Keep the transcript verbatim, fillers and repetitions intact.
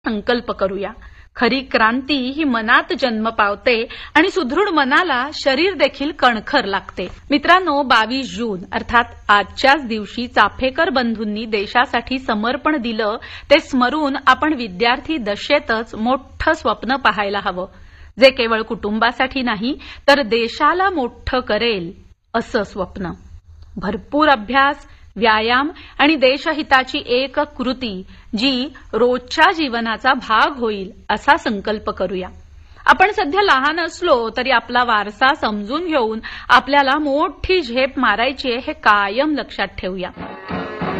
संकल्प करूया. खरी क्रांती ही मनात जन्म पावते आणि सुदृढ मनाला शरीर देखील कणखर लागते. मित्रांनो, बावीस जून अर्थात आजच्याच दिवशी चाफेकर बंधूंनी देशासाठी समर्पण दिलं ते स्मरून आपण विद्यार्थी दशेतच मोठं स्वप्न पाहायला हवं, जे केवळ कुटुंबासाठी नाही तर देशाला मोठं करेल असं स्वप्न. भरपूर अभ्यास, व्यायाम आणि देशहिताची एक कृती जी रोजच्या जीवनाचा भाग होईल असा संकल्प करूया. आपण सध्या लहान असलो तरी आपला वारसा समजून घेऊन आपल्याला मोठी झेप मारायची हे कायम लक्षात ठेवूया.